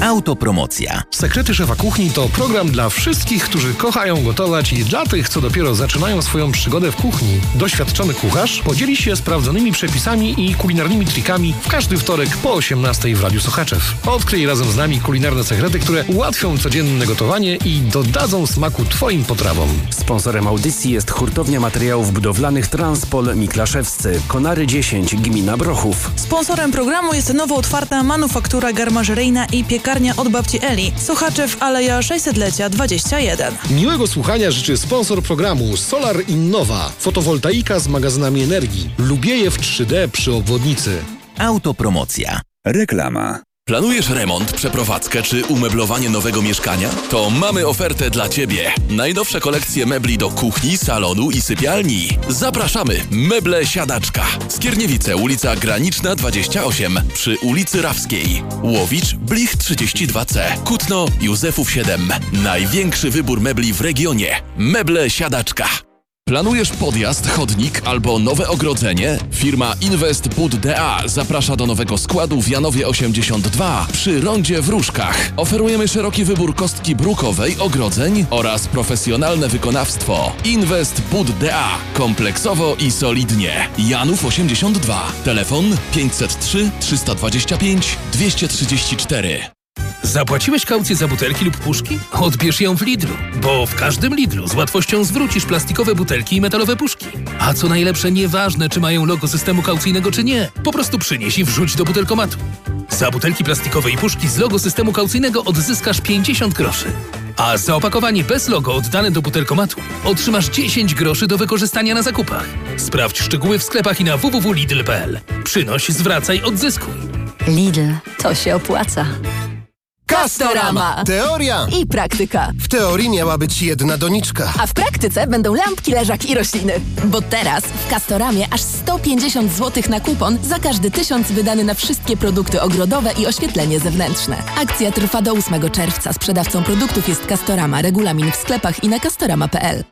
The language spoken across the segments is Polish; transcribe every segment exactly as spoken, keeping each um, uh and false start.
Autopromocja. Sekrety Szefa Kuchni to program dla wszystkich, którzy kochają gotować i dla tych, co dopiero zaczynają swoją przygodę w kuchni. Doświadczony kucharz podzieli się sprawdzonymi przepisami i kulinarnymi trikami w każdy wtorek po osiemnastej w Radiu Sochaczew. Odkryj razem z nami kulinarne sekrety, które ułatwią codzienne gotowanie i dodadzą smaku Twoim potrawom. Sponsorem audycji jest hurtownia materiałów budowlanych Transpol Miklaszewscy, Konary dziesięć, gmina Brochów. Sponsorem programu jest nowo otwarta manufaktura garmażeryjna i piekarnia od babci Eli. Sochaczew, Aleja sześćsetlecia dwadzieścia jeden. Miłego słuchania życzy sponsor programu Solar Innova. Fotowoltaika z magazynami energii. Lubieje w trzy D przy obwodnicy. Autopromocja. Reklama. Planujesz remont, przeprowadzkę czy umeblowanie nowego mieszkania? To mamy ofertę dla Ciebie. Najnowsze kolekcje mebli do kuchni, salonu i sypialni. Zapraszamy! Meble Siadaczka. Skierniewice, ulica Graniczna dwadzieścia osiem przy ulicy Rawskiej. Łowicz, Blich trzydzieści dwa C. Kutno, Józefów siedem. Największy wybór mebli w regionie. Meble Siadaczka. Planujesz podjazd, chodnik albo nowe ogrodzenie? Firma Invest Bud D A zaprasza do nowego składu w Janowie osiemdziesiąt dwa przy rondzie w Różkach. Oferujemy szeroki wybór kostki brukowej, ogrodzeń oraz profesjonalne wykonawstwo. Invest Bud D A. Kompleksowo i solidnie. Janów osiemdziesiąt dwa. Telefon pięćset trzy trzysta dwadzieścia pięć dwieście trzydzieści cztery. Zapłaciłeś kaucję za butelki lub puszki? Odbierz ją w Lidlu, bo w każdym Lidlu z łatwością zwrócisz plastikowe butelki i metalowe puszki. A co najlepsze, nieważne czy mają logo systemu kaucyjnego czy nie, po prostu przynieś i wrzuć do butelkomatu. Za butelki plastikowe i puszki z logo systemu kaucyjnego odzyskasz pięćdziesiąt groszy. A za opakowanie bez logo oddane do butelkomatu otrzymasz dziesięć groszy do wykorzystania na zakupach. Sprawdź szczegóły w sklepach i na w w w kropka lidl kropka p l. Przynoś, zwracaj, odzyskuj. Lidl, to się opłaca. Castorama. Teoria i praktyka. W teorii miała być jedna doniczka. A w praktyce będą lampki, leżaki i rośliny. Bo teraz w Castoramie aż sto pięćdziesiąt złotych na kupon za każdy tysiąc wydany na wszystkie produkty ogrodowe i oświetlenie zewnętrzne. Akcja trwa do ósmego czerwca. Sprzedawcą produktów jest Castorama. Regulamin w sklepach i na castorama kropka p l.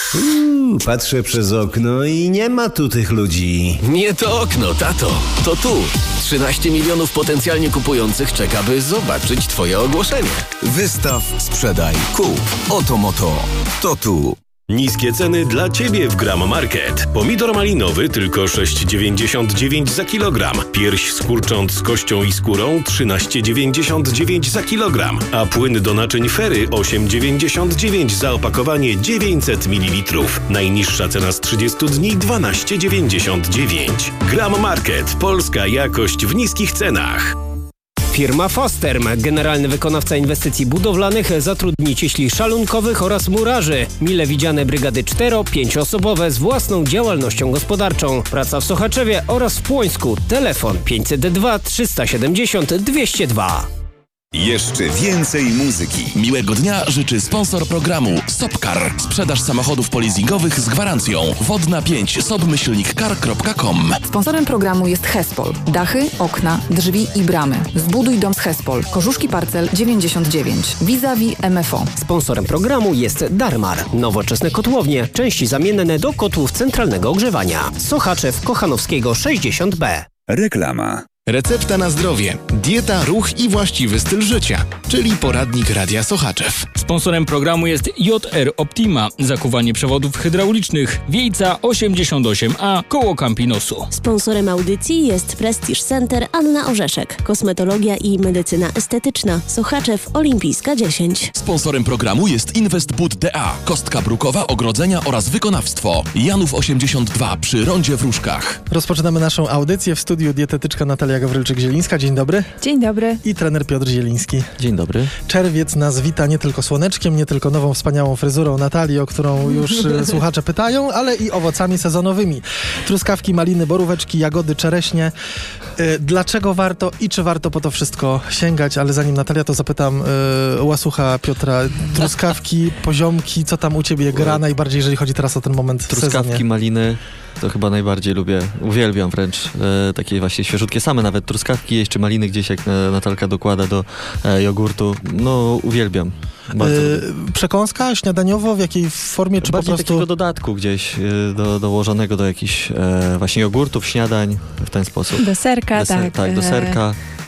Uuu, patrzę przez okno i nie ma tu tych ludzi. Nie to okno, tato, to tu. trzynaście milionów potencjalnie kupujących czeka, by zobaczyć Twoje ogłoszenie. Wystaw, sprzedaj, kup. Oto Moto. To tu. Niskie ceny dla Ciebie w Gram Market. Pomidor malinowy tylko sześć dziewięćdziesiąt dziewięć za kilogram. Pierś z kurcząt z kością i skórą trzynaście dziewięćdziesiąt dziewięć za kilogram. A płyn do naczyń Fery osiem dziewięćdziesiąt dziewięć za opakowanie dziewięćset mililitrów. Najniższa cena z trzydziestu dni dwanaście dziewięćdziesiąt dziewięć. Gram Market. Polska jakość w niskich cenach. Firma Fosterm, generalny wykonawca inwestycji budowlanych, zatrudni cieśli szalunkowych oraz murarzy. Mile widziane brygady cztero-pięcioosobowe z własną działalnością gospodarczą. Praca w Sochaczewie oraz w Płońsku. Telefon pięćset dwa trzysta siedemdziesiąt dwieście dwa. Jeszcze więcej muzyki. Miłego dnia życzy sponsor programu Sopcar. Sprzedaż samochodów polizingowych z gwarancją. Wodna pięć sobmyślnik car kropka com. Sponsorem programu jest Hespol. Dachy, okna, drzwi i bramy. Zbuduj dom z Hespol. Korzuszki Parcel dziewięćdziesiąt dziewięć. Vis-a-vis M F O. Sponsorem programu jest Darmar. Nowoczesne kotłownie. Części zamienne do kotłów centralnego ogrzewania. Sochaczew Kochanowskiego sześćdziesiąt B. Reklama. Recepta na zdrowie, dieta, ruch i właściwy styl życia, czyli poradnik Radia Sochaczew. Sponsorem programu jest J R Optima, zakuwanie przewodów hydraulicznych, Wiejca osiemdziesiąt osiem A, koło Campinosu. Sponsorem audycji jest Prestige Center Anna Orzeszek, kosmetologia i medycyna estetyczna, Sochaczew Olimpijska dziesięć. Sponsorem programu jest Invest Bud D A, kostka brukowa, ogrodzenia oraz wykonawstwo. Janów osiemdziesiąt dwa przy rondzie w Różkach. Rozpoczynamy naszą audycję w studiu dietetyczka Natalia Gawrylczyk-Zielińska. Dzień dobry. Dzień dobry. I trener Piotr Zieliński. Dzień dobry. Czerwiec nas wita nie tylko słoneczkiem, nie tylko nową wspaniałą fryzurą Natalii, o którą już słuchacze pytają, ale i owocami sezonowymi. Truskawki, maliny, boróweczki, jagody, czereśnie. Dlaczego warto i czy warto po to wszystko sięgać? Ale zanim Natalia, to zapytam y, łasucha Piotra. Truskawki, poziomki, co tam u ciebie gra najbardziej, jeżeli chodzi teraz o ten moment w Truskawki, sezonie? maliny, to chyba najbardziej lubię, uwielbiam wręcz e, takie właśnie świeżutkie, same nawet truskawki jeść, czy maliny gdzieś, jak e, Natalka dokłada do e, jogurtu, no uwielbiam. Bardzo yy, przekąska śniadaniowo, w jakiej formie, czy bardziej po prostu... takiego dodatku gdzieś, e, do, dołożonego do jakichś e, właśnie jogurtów, śniadań, w ten sposób. Do serka, do ser, tak. Tak, do serka.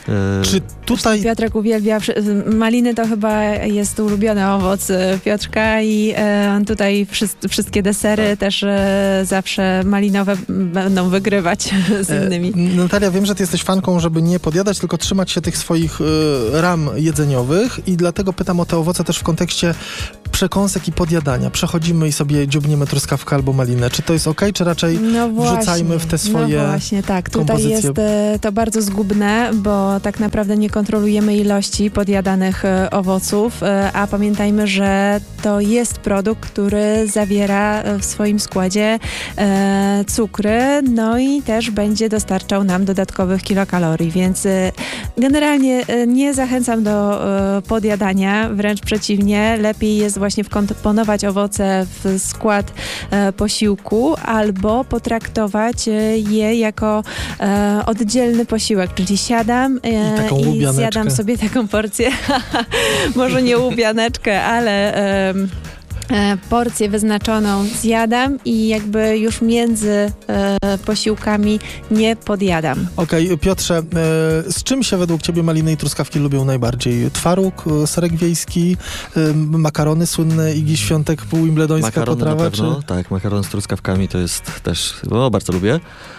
Czy tutaj... Piotrek uwielbia, maliny to chyba jest ulubiony owoc Piotrka i e, tutaj wszyscy, wszystkie desery tak. też e, zawsze malinowe będą wygrywać z innymi. E, Natalia, wiem, że ty jesteś fanką, żeby nie podjadać, tylko trzymać się tych swoich e, ram jedzeniowych i dlatego pytam o te owoce też w kontekście przekąsek i podjadania. Przechodzimy i sobie dziubniemy truskawkę albo malinę. Czy to jest okej, czy raczej no właśnie, wrzucajmy w te swoje No właśnie, tak. Tutaj kompozycje? jest e, to bardzo zgubne, bo tak naprawdę nie kontrolujemy ilości podjadanych e, owoców, e, a pamiętajmy, że to jest produkt, który zawiera w swoim składzie e, cukry, no i też będzie dostarczał nam dodatkowych kilokalorii, więc e, generalnie e, nie zachęcam do e, podjadania, wręcz przeciwnie, lepiej jest właśnie wkomponować owoce w skład e, posiłku albo potraktować e, je jako e, oddzielny posiłek, czyli siadam e, i, i zjadam sobie taką porcję, może nie łubianeczkę, ale e, e, porcję wyznaczoną zjadam i jakby już między e, posiłkami nie podjadam. Okej, okay, Piotrze, e, z czym się według ciebie maliny i truskawki lubią najbardziej? Twaróg, serek wiejski, e, makarony słynne, Igi Świątek, wimbledońska makarony potrawa? Na pewno, czy? tak, makaron z truskawkami to jest też, no, bardzo lubię.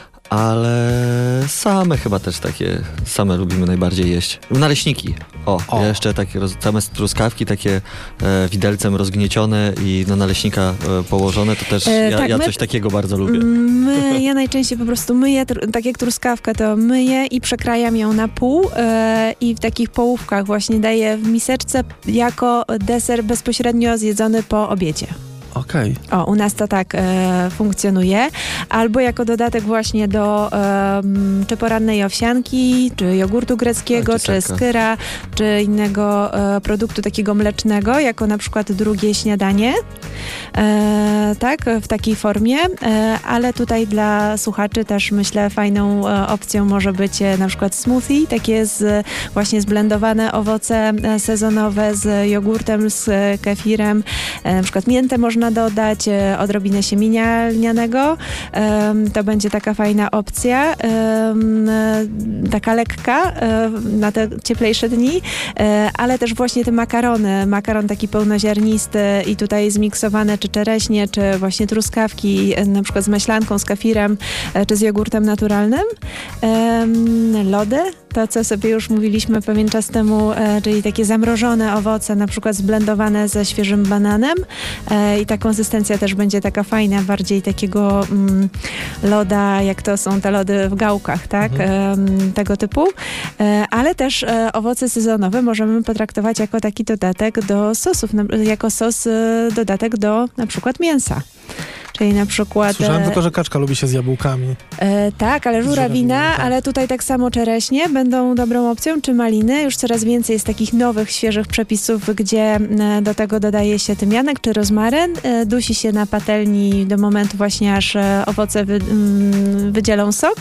Ale same chyba też takie, same lubimy najbardziej jeść. Naleśniki. O, o. jeszcze takie roz, same truskawki, takie e, widelcem rozgniecione i na naleśnika e, położone, to też e, ja, tak, ja my, coś takiego bardzo lubię. My, ja najczęściej po prostu myję, tr- tak jak truskawkę, to myję i przekrajam ją na pół e, i w takich połówkach właśnie daję w miseczce jako deser bezpośrednio zjedzony po obiedzie. Okej. Okay. O, u nas to tak e, funkcjonuje. Albo jako dodatek właśnie do e, czy porannej owsianki, czy jogurtu greckiego, A, czy, czy skyra, czy innego e, produktu takiego mlecznego, jako na przykład drugie śniadanie. E, tak, w takiej formie. E, ale tutaj dla słuchaczy też myślę fajną e, opcją może być e, na przykład smoothie, takie z, właśnie zblendowane owoce e, sezonowe z jogurtem, z e, kefirem. E, na przykład miętę można dodać, e, odrobinę siemienia lnianego. E, to będzie taka fajna opcja. E, e, taka lekka e, na te cieplejsze dni, e, ale też właśnie te makarony. Makaron taki pełnoziarnisty i tutaj zmiksowane czy czereśnie, czy właśnie truskawki, e, na przykład z maślanką, z kefirem, e, czy z jogurtem naturalnym. E, lody, to co sobie już mówiliśmy pewien czas temu, e, czyli takie zamrożone owoce, na przykład zblendowane ze świeżym bananem e, i ta konsystencja też będzie taka fajna, bardziej takiego mm, loda, jak to są te lody w gałkach, tak? Mhm. E, tego typu. E, ale też e, owoce sezonowe możemy potraktować jako taki dodatek do sosów, na, jako sos e, dodatek do na przykład mięsa. Czyli na przykład... Słyszałem tylko, że kaczka lubi się z jabłkami. E, tak, ale żurawina, tak. Ale tutaj tak samo czereśnie będą dobrą opcją, czy maliny. Już coraz więcej jest takich nowych, świeżych przepisów, gdzie e, do tego dodaje się tymianek czy rozmaryn. E, dusi się na patelni do momentu właśnie, aż e, owoce wy, mm, wydzielą sok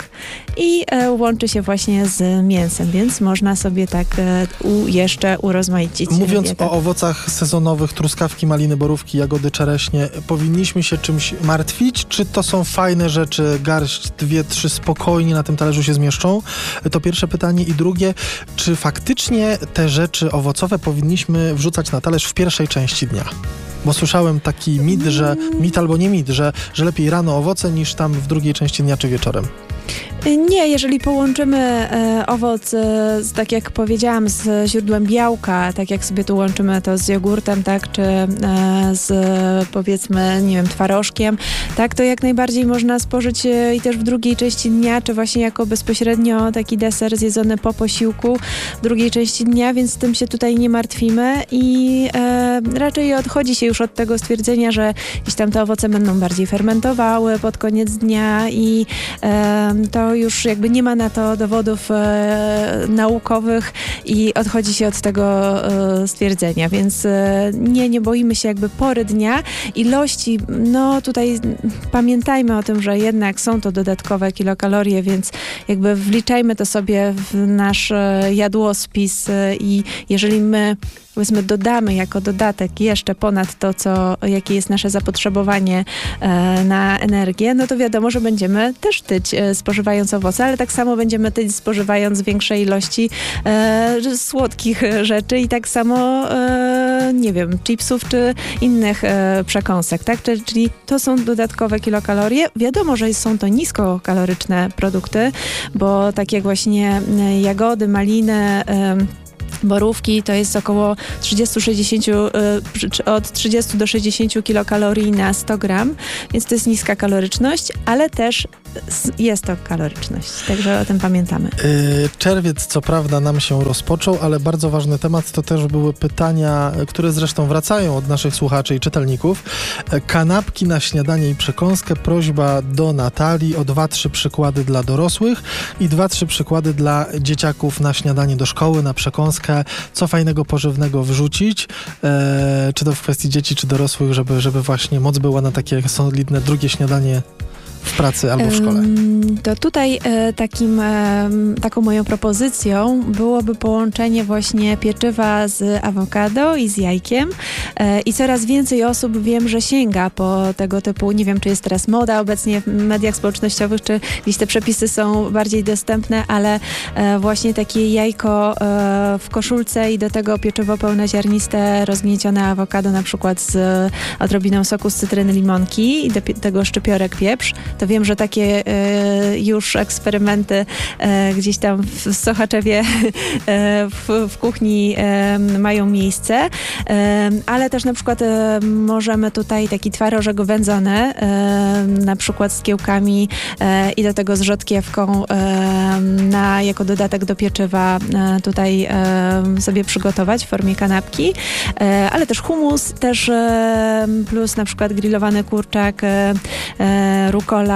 i e, łączy się właśnie z mięsem, więc można sobie tak e, u, jeszcze urozmaicić. Mówiąc dietę. O owocach sezonowych, truskawki, maliny, borówki, jagody, czereśnie, powinniśmy się czymś martwić, czy to są fajne rzeczy, garść, dwie, trzy spokojnie na tym talerzu się zmieszczą? To pierwsze pytanie. I drugie, czy faktycznie te rzeczy owocowe powinniśmy wrzucać na talerz w pierwszej części dnia? Bo słyszałem taki mit, że mit albo nie mit, że, że lepiej rano owoce niż tam w drugiej części dnia czy wieczorem. Nie, jeżeli połączymy e, owoc, e, z, tak jak powiedziałam, z źródłem białka, tak jak sobie tu łączymy to z jogurtem, tak, czy e, z powiedzmy, nie wiem, twarożkiem, tak, to jak najbardziej można spożyć e, i też w drugiej części dnia, czy właśnie jako bezpośrednio taki deser zjedzony po posiłku w drugiej części dnia, więc tym się tutaj nie martwimy i e, raczej odchodzi się już od tego stwierdzenia, że gdzieś tam te owoce będą bardziej fermentowały pod koniec dnia i e, to już jakby nie ma na to dowodów e, naukowych i odchodzi się od tego e, stwierdzenia, więc e, nie, nie boimy się jakby pory dnia. Ilości, no tutaj pamiętajmy o tym, że jednak są to dodatkowe kilokalorie, więc jakby wliczajmy to sobie w nasz e, jadłospis e, i jeżeli my powiedzmy dodamy jako dodatek jeszcze ponad to, co, jakie jest nasze zapotrzebowanie e, na energię, no to wiadomo, że będziemy też tyć e, spożywając owoce, ale tak samo będziemy tyć spożywając większej ilości e, słodkich rzeczy i tak samo e, nie wiem, chipsów czy innych e, przekąsek, tak? Czyli to są dodatkowe kilokalorie. Wiadomo, że są to niskokaloryczne produkty, bo tak jak właśnie jagody, maliny, e, borówki to jest około trzydzieści sześćdziesiąt, od trzydziestu do sześćdziesięciu kilokalorii na sto gram, więc to jest niska kaloryczność, ale też jest to kaloryczność, także o tym pamiętamy. Czerwiec co prawda nam się rozpoczął, ale bardzo ważny temat to też były pytania, które zresztą wracają od naszych słuchaczy i czytelników. Kanapki na śniadanie i przekąskę. Prośba do Natalii o dwa, trzy przykłady dla dorosłych i dwa, trzy przykłady dla dzieciaków na śniadanie do szkoły, na przekąskę. Co fajnego, pożywnego wrzucić, e, czy to w kwestii dzieci, czy dorosłych, żeby, żeby właśnie moc była na takie solidne drugie śniadanie w pracy albo w szkole. To tutaj e, takim, e, taką moją propozycją byłoby połączenie właśnie pieczywa z awokado i z jajkiem e, i coraz więcej osób wiem, że sięga po tego typu, nie wiem, czy jest teraz moda obecnie w mediach społecznościowych, czy gdzieś te przepisy są bardziej dostępne, ale e, właśnie takie jajko e, w koszulce i do tego pieczywo pełnoziarniste, rozgniecione awokado na przykład z odrobiną soku z cytryny, limonki i do pie- tego szczypiorek pieprz. To wiem, że takie e, już eksperymenty e, gdzieś tam w Sochaczewie e, w, w kuchni e, mają miejsce, e, ale też na przykład e, możemy tutaj taki twarożek wędzony, e, na przykład z kiełkami e, i do tego z rzodkiewką e, na, jako dodatek do pieczywa e, tutaj e, sobie przygotować w formie kanapki, e, ale też hummus, też e, plus na przykład grillowany kurczak, e, e, rukola.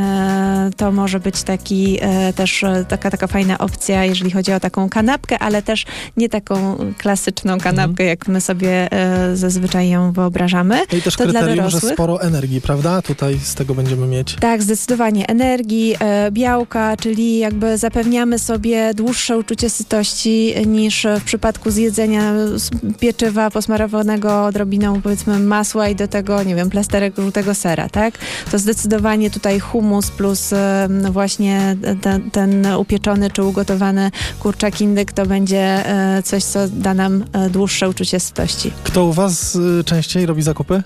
E, to może być taki e, też taka, taka fajna opcja, jeżeli chodzi o taką kanapkę, ale też nie taką klasyczną kanapkę, mm. jak my sobie e, zazwyczaj ją wyobrażamy. No i też to kryterium, że sporo energii, prawda? Tutaj z tego będziemy mieć. Tak, zdecydowanie. Energii, e, białka, czyli jakby zapewniamy sobie dłuższe uczucie sytości niż w przypadku zjedzenia pieczywa posmarowanego odrobiną, powiedzmy, masła i do tego, nie wiem, plasterek żółtego sera, tak? To zdecydowanie tutaj hummus plus e, właśnie ten, ten upieczony czy ugotowany kurczak indyk to będzie e, coś, co da nam e, dłuższe uczucie sytości. Kto u was e, częściej robi zakupy?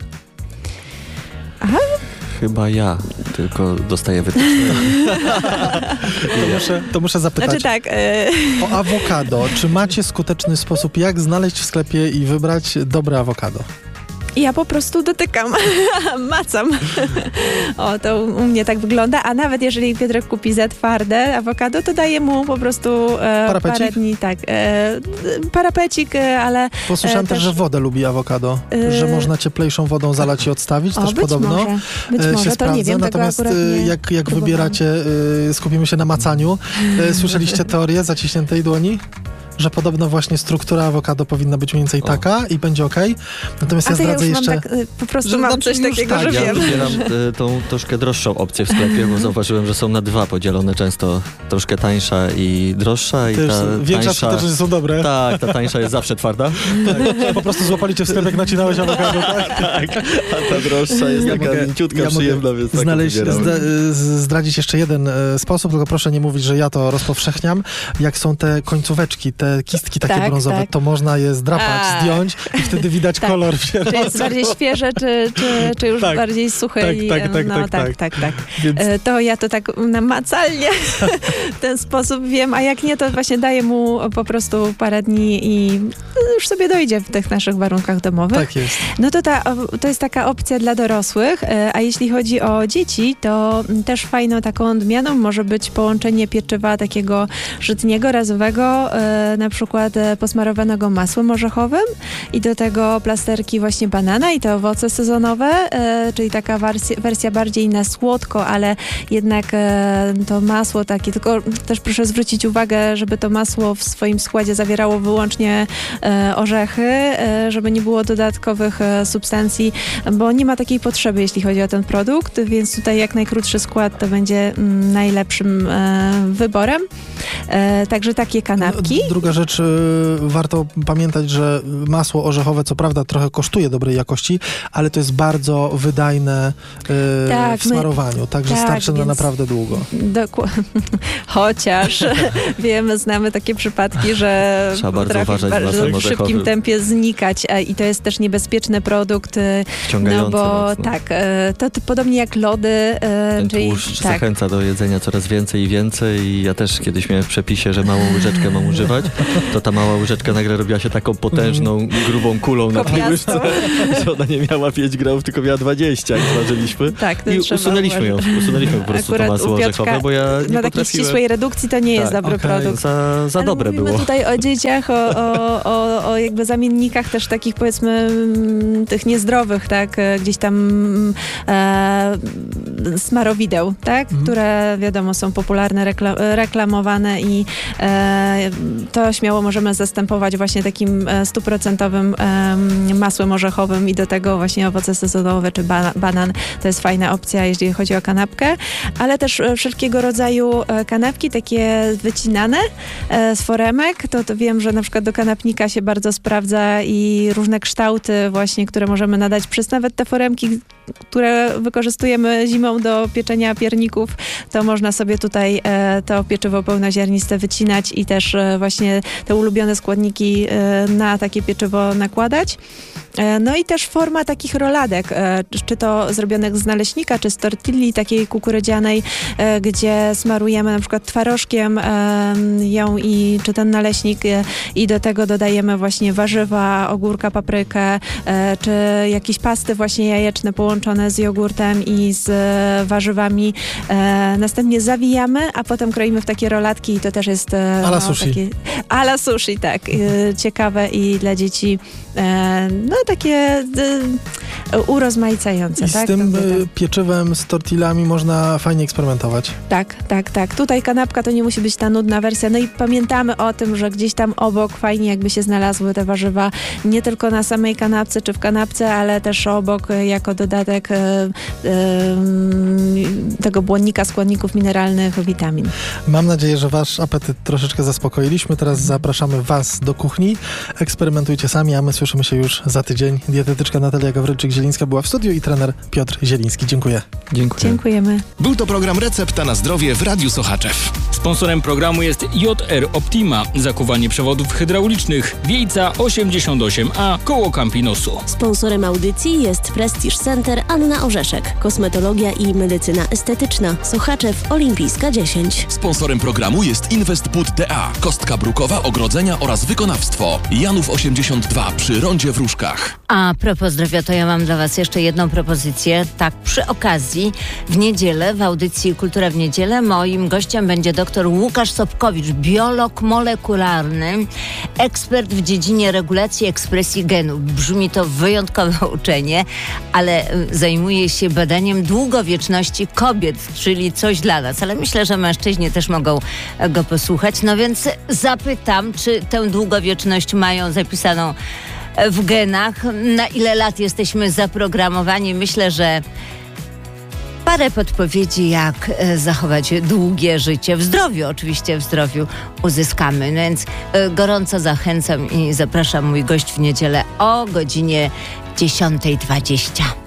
Aha. Chyba ja, tylko dostaję wytyczne. to, muszę, to muszę zapytać. Znaczy tak. E... O awokado. Czy macie skuteczny sposób, jak znaleźć w sklepie i wybrać dobre awokado? Ja po prostu dotykam, macam. O, to u mnie tak wygląda, a nawet jeżeli Piotrek kupi za twarde awokado, to daję mu po prostu e, parę dni, tak, e, parapecik, e, ale... Posłyszałem e, też, że wodę lubi awokado, e, że można cieplejszą wodą zalać i odstawić, o, też być podobno. Może, być e, może, się to sprawdza. nie wiem, Natomiast tego nie jak, jak wybieracie, e, skupimy się na macaniu. E, słyszeliście teorię zaciśniętej dłoni? Że podobno właśnie struktura awokado powinna być mniej więcej o. taka i będzie okej. Okay. Natomiast A ja zdradzę ja jeszcze... Tak, po prostu mam coś takiego, tak, że ja wiem. Ja wybieram y, tą troszkę droższą opcję w sklepie, bo zauważyłem, że są na dwa podzielone często. Troszkę tańsza i droższa. I ta większa tańsza, też są dobre. Tak, ta tańsza jest zawsze twarda. Tak, po prostu złapali cię w sklepie, jak nacinałeś awokado. Tak, tak. A ta droższa jest ja taka mogę, mięciutka, ja przyjemna, więc znaleźć, zdra, zdradzić jeszcze jeden e, sposób, tylko proszę nie mówić, że ja to rozpowszechniam. Jak są te końcóweczki, te kistki takie tak, brązowe, tak. to można je zdrapać, A. zdjąć i wtedy widać tak. kolor. Czy jest bardziej świeże, czy, czy, czy już tak. bardziej suche? Tak, i, tak, tak, no, tak, tak, tak, tak, tak. Więc... To ja to tak namacalnie w ten sposób wiem, a jak nie, to właśnie daję mu po prostu parę dni i już sobie dojdzie w tych naszych warunkach domowych. Tak jest. No to ta, to jest taka opcja dla dorosłych, a jeśli chodzi o dzieci, to też fajną taką odmianą może być połączenie pieczywa takiego żytniego, razowego, na przykład posmarowanego masłem orzechowym i do tego plasterki właśnie banana i te owoce sezonowe, e, czyli taka wersja, wersja bardziej na słodko, ale jednak e, to masło takie, tylko też proszę zwrócić uwagę, żeby to masło w swoim składzie zawierało wyłącznie e, orzechy, e, żeby nie było dodatkowych e, substancji, bo nie ma takiej potrzeby, jeśli chodzi o ten produkt, więc tutaj jak najkrótszy skład to będzie mm, najlepszym e, wyborem. E, także takie kanapki. Druga druga rzecz, y, warto pamiętać, że masło orzechowe co prawda trochę kosztuje dobrej jakości, ale to jest bardzo wydajne y, tak, w smarowaniu, my, także tak, starczy na naprawdę długo. Dokładnie. Chociaż wiemy, znamy takie przypadki, że trzeba bardzo uważać bardzo w szybkim tempie znikać i to jest też niebezpieczny produkt. Wciągający no bo mocno. tak, to, to podobnie jak lody. Ten czyli, tłuszcz tak. zachęca do jedzenia coraz więcej i więcej i ja też kiedyś miałem w przepisie, że małą łyżeczkę mam używać, to ta mała łyżeczka nagle robiła się taką potężną, grubą kulą na tej łyżce, że ona nie miała pięć gramów, tylko miała dwadzieścia, jak zważyliśmy. Tak, i usunęliśmy ją, usunęliśmy po prostu to masło orzechowe, bo ja nie na takiej potrafiłem... ścisłej redukcji to nie jest tak, dobry okay. produkt. Za, za Ale dobre mówimy było. tutaj o dzieciach, o, o, o, o jakby zamiennikach też takich powiedzmy tych niezdrowych, tak, gdzieś tam e, smarowideł, tak, mm. które wiadomo są popularne, rekla, reklamowane i e, to śmiało możemy zastępować właśnie takim stuprocentowym e, masłem orzechowym i do tego właśnie owoce sezonowe czy ba, banan. To jest fajna opcja, jeżeli chodzi o kanapkę, ale też wszelkiego rodzaju kanapki, takie wycinane e, z foremek, to, to wiem, że na przykład do kanapnika się bardzo sprawdza i różne kształty właśnie, które możemy nadać przez nawet te foremki, które wykorzystujemy zimą do pieczenia pierników, to można sobie tutaj e, to pieczywo pełnoziarniste wycinać i też e, właśnie te ulubione składniki e, na takie pieczywo nakładać. E, no i też forma takich roladek, e, czy to zrobionych z naleśnika, czy z tortilli takiej kukurydzianej, e, gdzie smarujemy na przykład twarożkiem e, ją i czy ten naleśnik e, i do tego dodajemy właśnie warzywa, ogórka, paprykę, e, czy jakieś pasty właśnie jajeczne połączone z jogurtem i z e, warzywami. E, następnie zawijamy, a potem kroimy w takie rolatki i to też jest e, a la no, sushi. Takie, a la sushi, tak. E, ciekawe i dla dzieci e, no takie e, urozmaicające. I tak? z tym to, to, pieczywem, z tortillami można fajnie eksperymentować. Tak, tak, tak. Tutaj kanapka to nie musi być ta nudna wersja. No i pamiętamy o tym, że gdzieś tam obok fajnie jakby się znalazły te warzywa, nie tylko na samej kanapce czy w kanapce, ale też obok jako dodatek e, e, tego błonnika składników mineralnych, witamin. Mam nadzieję, że wasz apetyt troszeczkę zaspokoiliśmy. Teraz zapraszamy was do kuchni. Eksperymentujcie sami, a my słyszymy się już za tydzień. Dietetyczka Natalia Gawrylczyk-Zielińska była w studiu i trener Piotr Zieliński. Dziękuję. Dziękuję. Dziękujemy. Był to program Recepta na zdrowie w Radiu Sochaczew. Sponsorem programu jest J R Optima, zakuwanie przewodów hydraulicznych, Wiejca osiemdziesiąt osiem A, koło Campinosu. Sponsorem audycji jest Prestige Center Anna Orzeszek, kosmetologia i medycyna estetyczna, Sochaczew Olimpijska dziesięć. Sponsorem programu jest Investput T A, kostka brukowa, ogrodzenia oraz wykonawstwo. Janów osiemdziesiąt dwa przy rondzie w Różkach. A propos zdrowia, to ja mam dla was jeszcze jedną propozycję. Tak, przy okazji w niedzielę, w audycji Kultura w niedzielę, moim gościem będzie dr Łukasz Sobkowicz, biolog molekularny, ekspert w dziedzinie regulacji ekspresji genów. Brzmi to wyjątkowe uczenie, ale zajmuje się badaniem długowieczności kobiet, czyli coś dla nas. Ale myślę, że mężczyźni też mogą go posłuchać. No więc zapytam, czy tę długowieczność mają zapisaną w genach, na ile lat jesteśmy zaprogramowani. Myślę, że parę podpowiedzi, jak zachować długie życie w zdrowiu, oczywiście w zdrowiu uzyskamy. No więc gorąco zachęcam i zapraszam mój gość w niedzielę o godzinie dziesiąta dwadzieścia.